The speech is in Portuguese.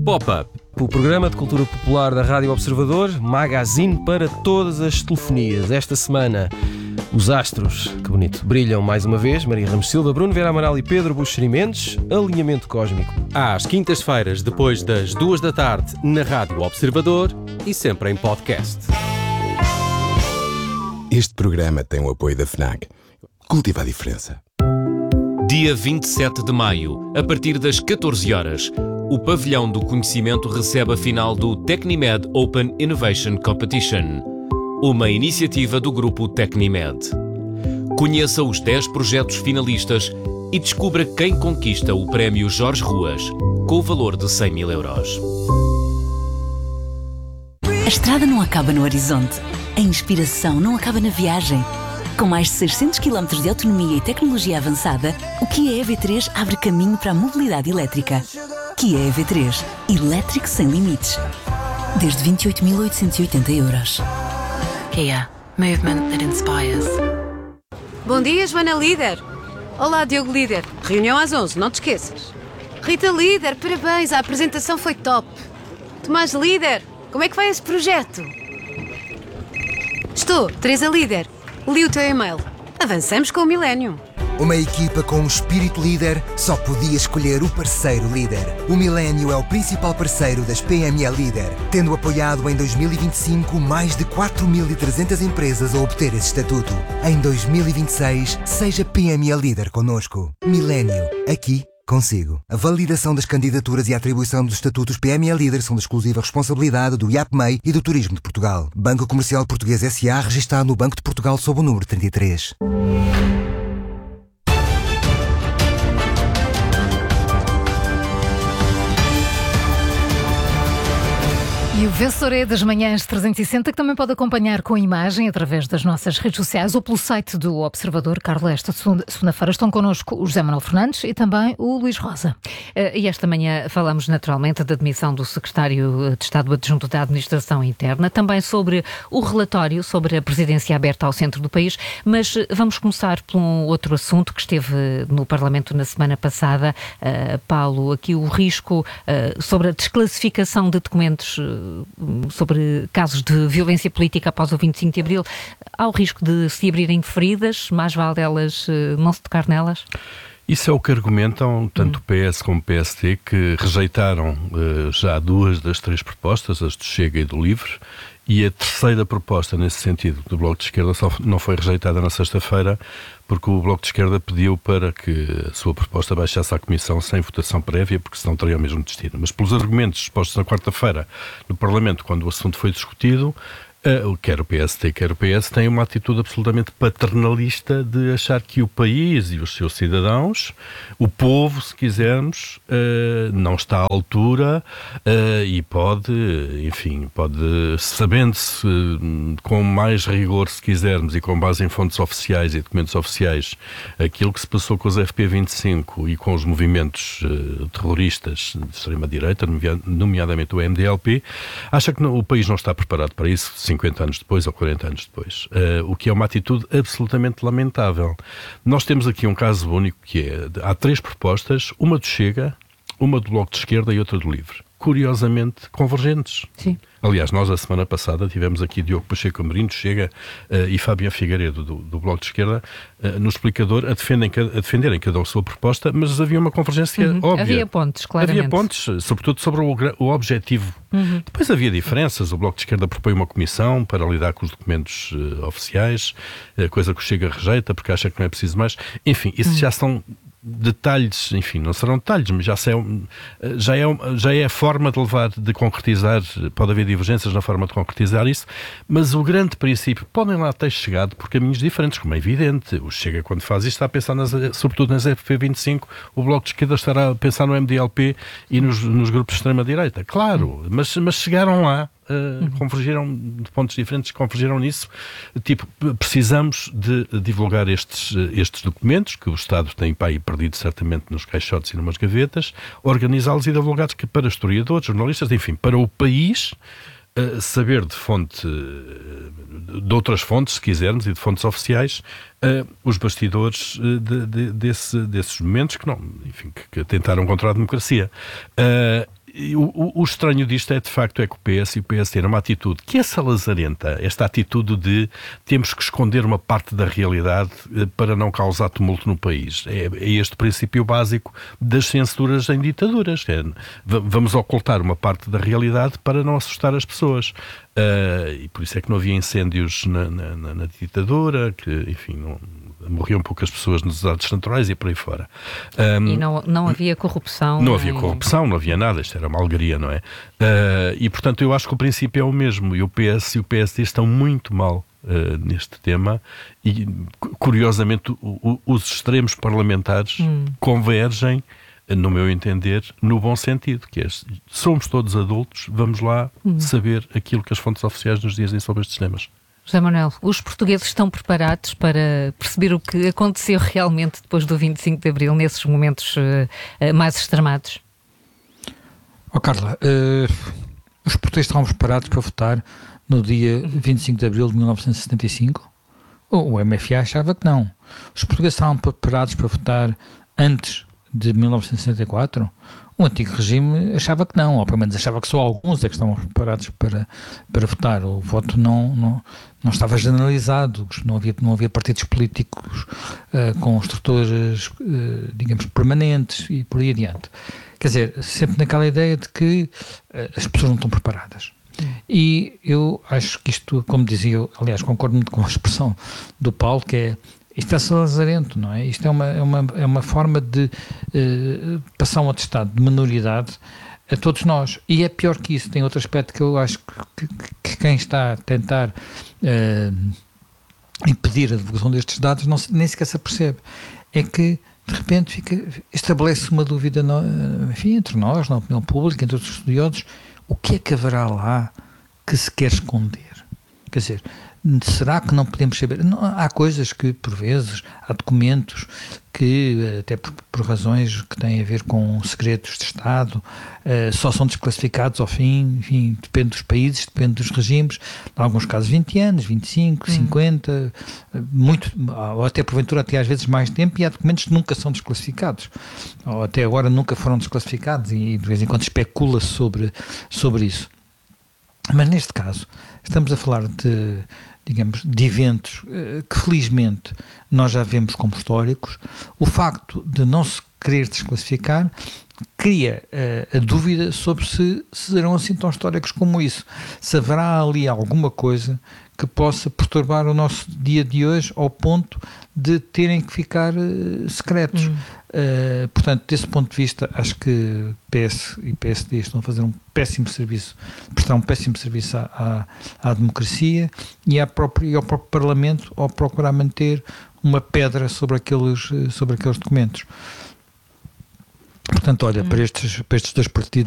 Pop-Up, o programa de cultura popular da Rádio Observador, magazine para todas as telefonias. Esta semana, os astros, que bonito, brilham mais uma vez. Maria Ramos Silva, Bruno Vera Amaral e Pedro Buxeri Mendes. Alinhamento cósmico. Às quintas-feiras, depois das 2 da tarde, na Rádio Observador e sempre em podcast. Este programa tem o apoio da FNAC. Cultiva a diferença. Dia 27 de maio, a partir das 14 horas, o Pavilhão do Conhecimento recebe a final do Tecnimed Open Innovation Competition, uma iniciativa do grupo Tecnimed. Conheça os 10 projetos finalistas e descubra quem conquista o prémio Jorge Ruas, com o valor de 100 mil euros. A estrada não acaba no horizonte. A inspiração não acaba na viagem. Com mais de 600 km de autonomia e tecnologia avançada, o Kia EV3 abre caminho para a mobilidade elétrica. Kia EV3. Elétrico sem limites. Desde 28.880 euros. Kia. Movement that inspires. Bom dia, Joana Líder. Olá, Diogo Líder. Reunião às 11, não te esqueças. Rita Líder, parabéns, a apresentação foi top. Tomás Líder, como é que vai esse projeto? Estou, Teresa Líder. Li o teu e-mail. Avançamos com o Millennium. Uma equipa com um espírito líder só podia escolher o parceiro líder. O Millennium é o principal parceiro das PME Líder, tendo apoiado em 2025 mais de 4.300 empresas a obter esse estatuto. Em 2026, seja PME Líder connosco. Millennium, aqui consigo. A validação das candidaturas e a atribuição dos estatutos PME Líder são de exclusiva responsabilidade do IAPMEI e do Turismo de Portugal. Banco Comercial Português S.A. registado no Banco de Portugal sob o número 33. E o vencedor é das manhãs 360, que também pode acompanhar com imagem através das nossas redes sociais ou pelo site do Observador. Carlos, esta segunda-feira estão connosco o José Manuel Fernandes e também o Luís Rosa. E esta manhã falamos naturalmente da demissão do secretário de Estado Adjunto da Administração Interna, também sobre o relatório sobre a presidência aberta ao centro do país, mas vamos começar por um outro assunto que esteve no Parlamento na semana passada. Paulo, aqui o risco sobre a desclassificação de documentos sobre casos de violência política após o 25 de Abril. Há o risco de se abrirem feridas, mais vale delas não se tocar nelas? Isso é o que argumentam tanto o PS como o PSD, que rejeitaram já 2 das 3 propostas, as do Chega e do Livre, e a terceira proposta nesse sentido do Bloco de Esquerda só não foi rejeitada na sexta-feira, porque o Bloco de Esquerda pediu para que a sua proposta baixasse à Comissão sem votação prévia, porque senão teria o mesmo destino. Mas pelos argumentos expostos na quarta-feira no Parlamento, quando o assunto foi discutido, quer o PSD, quer o PS, têm uma atitude absolutamente paternalista de achar que o país e os seus cidadãos, o povo, se quisermos, não está à altura e pode, sabendo-se com mais rigor, se quisermos, e com base em fontes oficiais e documentos oficiais, aquilo que se passou com os FP25 e com os movimentos terroristas de extrema-direita, nomeadamente o MDLP, acha que o país não está preparado para isso, 50 anos depois ou 40 anos depois, o que é uma atitude absolutamente lamentável. Nós temos aqui um caso único que é, há 3 propostas, uma do Chega, uma do Bloco de Esquerda e outra do Livre, curiosamente convergentes. Sim. Aliás, nós a semana passada tivemos aqui Diogo Pacheco Amorim do Chega e Fábio Figueiredo do Bloco de Esquerda no explicador a defenderem cada a sua proposta, mas havia uma convergência óbvia. Havia pontos, claramente. Havia pontos, sobretudo sobre o objetivo. Depois havia diferenças. O Bloco de Esquerda propõe uma comissão para lidar com os documentos oficiais, coisa que o Chega rejeita porque acha que não é preciso mais. Enfim, isso já são detalhes, enfim, não serão detalhes, mas já é a forma de concretizar, pode haver divergências na forma de concretizar isso, mas o grande princípio, podem lá ter chegado por caminhos diferentes, como é evidente. O Chega, quando faz isto, está a pensar sobretudo nas FP25, o Bloco de Esquerda estará a pensar no MDLP e nos grupos de extrema-direita, claro, mas chegaram lá. Convergiram de pontos diferentes, convergiram nisso, tipo, precisamos de divulgar estes documentos que o Estado tem para aí perdido certamente nos caixotes e numas gavetas, organizá-los e divulgá-los para historiadores, jornalistas, enfim, para o país saber de de outras fontes, se quisermos, e de fontes oficiais, os bastidores desses momentos que tentaram contra a democracia. O estranho disto é, de facto, é que o PS e o PSD têm uma atitude que é salazarenta, esta atitude de temos que esconder uma parte da realidade para não causar tumulto no país. É este princípio básico das censuras em ditaduras. Vamos ocultar uma parte da realidade para não assustar as pessoas. E por isso é que não havia incêndios na ditadura, que, enfim, morriam poucas pessoas nos estados centrais e por aí fora. E não havia corrupção. Não havia corrupção, não havia nada, isto era uma alegria, não é? E, portanto, eu acho que o princípio é o mesmo, e o PS e o PSD estão muito mal neste tema, e, curiosamente, os extremos parlamentares convergem, no meu entender, no bom sentido, que é, somos todos adultos, vamos lá saber aquilo que as fontes oficiais nos dizem sobre estes temas. José Manuel, os portugueses estão preparados para perceber o que aconteceu realmente depois do 25 de Abril, nesses momentos mais extremados? Carla, os portugueses estavam preparados para votar no dia 25 de Abril de 1975? O MFA achava que não. Os portugueses estavam preparados para votar antes de 1964? O antigo regime achava que não, ou pelo menos achava que só alguns é que estavam preparados para votar. O voto não estava generalizado, não havia partidos políticos com estruturas, digamos, permanentes e por aí adiante. Quer dizer, sempre naquela ideia de que as pessoas não estão preparadas. E eu acho que isto, como dizia eu, aliás, concordo muito com a expressão do Paulo, que é isto é salazarento, não é? Isto é uma forma de passar um atestado de minoridade a todos nós. E é pior que isso. Tem outro aspecto que eu acho que quem está a tentar impedir a divulgação destes dados nem sequer se apercebe. É que, de repente, estabelece uma dúvida enfim, entre nós, na opinião pública, entre os estudiosos, o que é que haverá lá que se quer esconder? Quer dizer, será que não podemos saber? Não, há coisas que, por vezes, há documentos que, até por razões que têm a ver com segredos de Estado, só são desclassificados ao fim, enfim, depende dos países, depende dos regimes, em alguns casos 20 anos, 25, 50, muito, ou até porventura até às vezes mais tempo, e há documentos que nunca são desclassificados, ou até agora nunca foram desclassificados, e de vez em quando especula-se sobre isso. Mas neste caso, estamos a falar de eventos que felizmente nós já vemos como históricos. O facto de não se querer desclassificar cria a dúvida sobre se serão assim tão históricos como isso. Se haverá ali alguma coisa que possa perturbar o nosso dia de hoje ao ponto de terem que ficar secretos. Portanto, desse ponto de vista, acho que PS e PSD estão a fazer um péssimo serviço, prestar um péssimo serviço à democracia e ao próprio Parlamento ao procurar manter uma pedra sobre aqueles documentos. Portanto, olha, para estes dois partidos